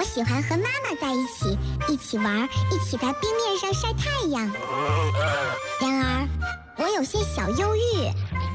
我喜欢和妈妈在一起，一起玩，一起在冰面上晒太阳。然而，我有些小忧郁，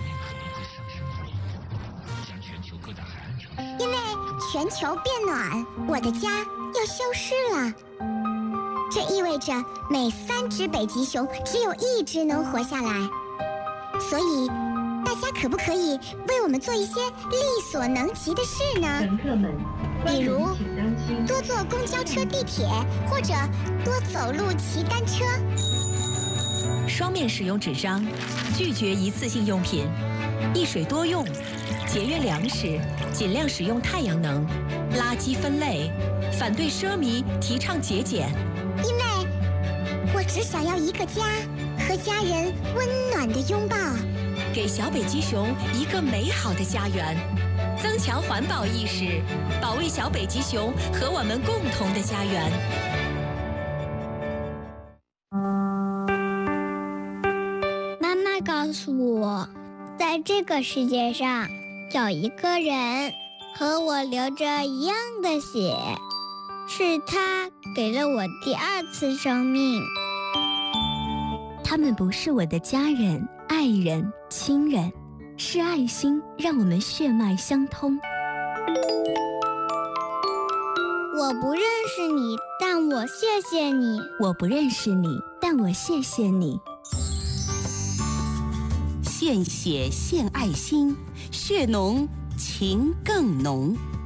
因为全球变暖，我的家要消失了。这意味着每3只北极熊只有1只能活下来。所以，大家可不可以为我们做一些力所能及的事呢？ 乘客们， 比如多坐公交车、地铁，或者多走路、骑单车。 双面使用纸张，拒绝一次性用品，一水多用，节约粮食，尽量使用太阳能，垃圾分类，反对奢靡，提倡节俭。 因为我只想要一个家，和家人温暖的拥抱， 给小北极熊一个美好的家园，增强环保意识，保卫小北极熊和我们共同的家园。 妈妈告诉我，在这个世界上，有一个人和我流着一样的血，是他给了我第2次生命。 他们不是我的家人、爱人、亲人，是爱心让我们血脉相通。 我不认识你，但我谢谢你。 我不认识你，但我谢谢你。 献血献爱心，血浓情更浓。